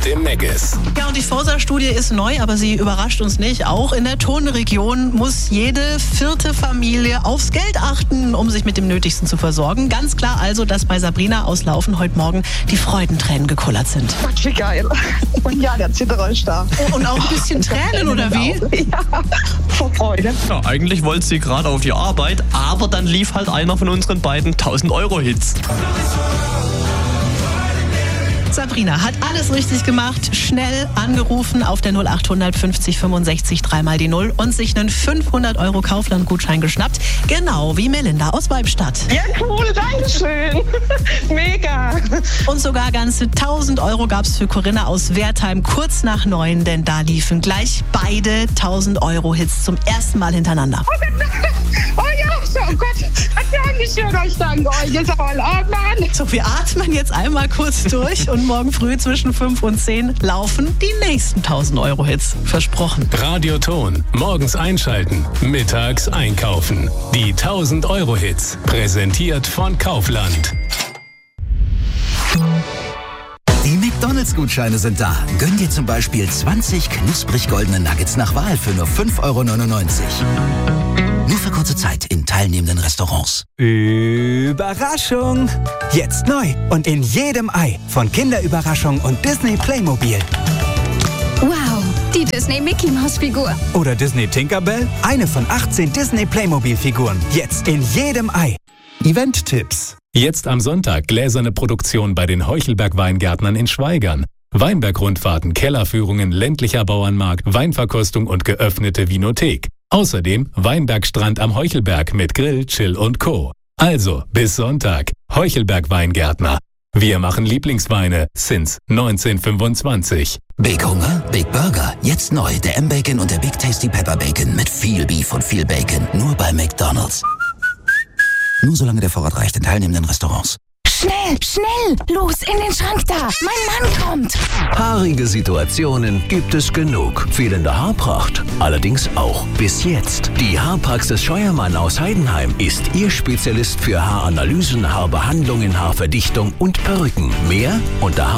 dem Megis. Ja, und die Forsa-Studie ist neu, aber sie überrascht uns nicht. Auch in der Tonregion muss jede 4. Familie aufs Geld achten, um sich mit dem Nötigsten zu versorgen. Ganz klar also, dass bei Sabrina aus Laufen heute Morgen die Freudentränen gekullert sind. Gott, wie geil. Und ja, der Zitterer ist da. Und auch ein bisschen Tränen, oder wie? Ja, vor Freude. Ja, eigentlich wollte sie gerade auf die Arbeit, aber dann lief halt einer von unseren beiden 1000-Euro-Hits. Sabrina hat alles richtig gemacht, schnell angerufen auf der 0800 50 65 3 die 0 und sich einen 500 € Kaufland-Gutschein geschnappt. Genau wie Melinda aus Weibstadt. Ja, cool, danke schön. Mega. Und sogar ganze 1000 € gab es für Corinna aus Wertheim kurz nach 9, denn da liefen gleich beide 1000-Euro-Hits zum ersten Mal hintereinander. Oh ja, oh Gott. Dankeschön, ich danke euch. Ist voll. Oh Mann. So, wir atmen jetzt einmal kurz durch und morgen früh zwischen 5 und 10 laufen die nächsten 1000-Euro-Hits. Versprochen. Radioton. Morgens einschalten, mittags einkaufen. Die 1000-Euro-Hits. Präsentiert von Kaufland. Die McDonalds-Gutscheine sind da. Gönn dir zum Beispiel 20 knusprig goldene Nuggets nach Wahl für nur 5,99 €. Nur für kurze Zeit in teilnehmenden Restaurants. Überraschung! Jetzt neu und in jedem Ei von Kinderüberraschung und Disney Playmobil. Wow, die Disney Mickey Maus Figur. Oder Disney Tinkerbell, eine von 18 Disney Playmobil Figuren. Jetzt in jedem Ei. Event-Tipps. Jetzt am Sonntag gläserne Produktion bei den Heuchelberg-Weingärtnern in Schwaigern. Weinbergrundfahrten, Kellerführungen, ländlicher Bauernmarkt, Weinverkostung und geöffnete Vinothek. Außerdem Weinbergstrand am Heuchelberg mit Grill, Chill und Co. Also, bis Sonntag. Heuchelberg Weingärtner. Wir machen Lieblingsweine since 1925. Big Hunger, Big Burger. Jetzt neu der M-Bacon und der Big Tasty Pepper Bacon mit viel Beef und viel Bacon. Nur bei McDonald's. Nur solange der Vorrat reicht in teilnehmenden Restaurants. Schnell, schnell! Los, in den Schrank da! Mein Mann kommt! Haarige Situationen gibt es genug. Fehlende Haarpracht allerdings auch. Bis jetzt. Die Haarpraxis Scheuermann aus Heidenheim ist Ihr Spezialist für Haaranalysen, Haarbehandlungen, Haarverdichtung und Perücken. Mehr unter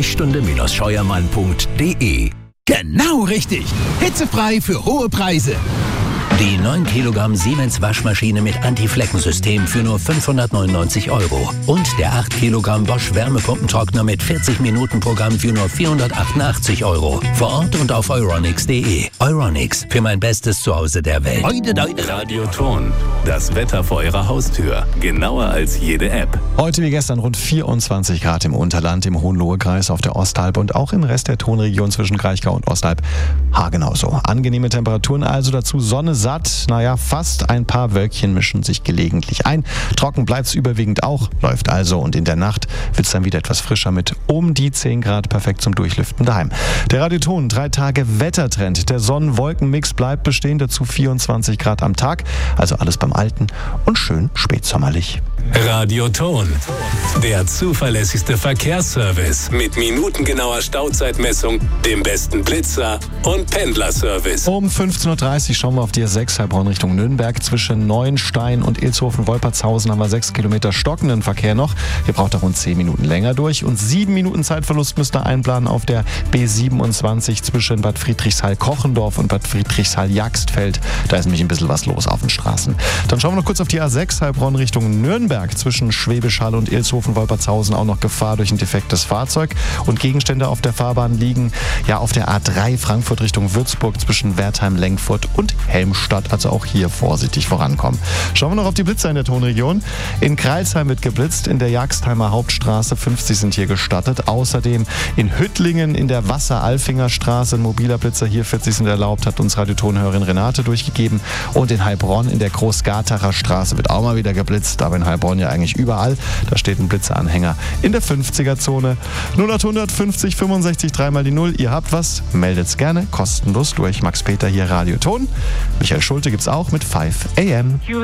haarsprechstunde-scheuermann.de. Genau richtig! Hitzefrei für hohe Preise. Die 9 Kilogramm Siemens Waschmaschine mit Anti-Flecken-System für nur 599 €. Und der 8 Kilogramm Bosch Wärmepumpentrockner mit 40-Minuten-Programm für nur 488 €. Vor Ort und auf euronics.de. Euronics, für mein bestes Zuhause der Welt. Radioton. Das Wetter vor Ihrer Haustür. Genauer als jede App. Heute wie gestern rund 24 Grad im Unterland, im Hohenlohe-Kreis, auf der Osthalb und auch im Rest der Tonregion zwischen Kraichgau und Ostalb. Haargenauso. Angenehme Temperaturen also, dazu Sonne satt. Naja, fast ein paar Wölkchen mischen sich gelegentlich ein. Trocken bleibt es überwiegend auch, läuft also. Und in der Nacht wird es dann wieder etwas frischer mit um die 10 Grad, perfekt zum Durchlüften daheim. Der Radioton, 3 Tage Wettertrend. Der Sonnen-Wolken-Mix bleibt bestehen, dazu 24 Grad am Tag. Also alles beim Alten und schön spätsommerlich. Radioton. Der zuverlässigste Verkehrsservice mit minutengenauer Stauzeitmessung, dem besten Blitzer und Pendlerservice. Um 15:30 Uhr schauen wir auf die A6 Heilbronn Richtung Nürnberg. Zwischen Neuenstein und Ilshofen-Wolpertshausen haben wir 6 Kilometer stockenden Verkehr noch. Ihr braucht da rund 10 Minuten länger durch. Und 7 Minuten Zeitverlust müsst ihr einplanen auf der B27 zwischen Bad Friedrichshall-Kochendorf und Bad Friedrichshall-Jagstfeld. Da ist nämlich ein bisschen was los auf den Straßen. Dann schauen wir noch kurz auf die A6 Heilbronn Richtung Nürnberg. Zwischen Schwäbisch Hall und Ilshofen-Wolpertshausen auch noch Gefahr durch ein defektes Fahrzeug. Und Gegenstände auf der Fahrbahn liegen ja auf der A3 Frankfurt Richtung Würzburg zwischen Wertheim-Lengfurt und Helmstadt. Also auch hier vorsichtig vorankommen. Schauen wir noch auf die Blitzer in der Tonregion. In Kreilsheim wird geblitzt, in der Jagstheimer Hauptstraße 50 sind hier gestattet. Außerdem in Hüttlingen in der Wasser-Alfinger Straße ein mobiler Blitzer, hier 40 sind erlaubt, hat uns Radiotonhörerin Renate durchgegeben. Und in Heilbronn in der Großgartacher Straße wird auch mal wieder geblitzt, aber in Heilbronn ja eigentlich überall. Da steht ein Blitzeranhänger in der 50er-Zone. 0800 50 65 3 die 0. Ihr habt was, meldet's gerne, kostenlos durch. Max Peter hier, Radioton. Michael Schulte gibt's auch mit 5 AM.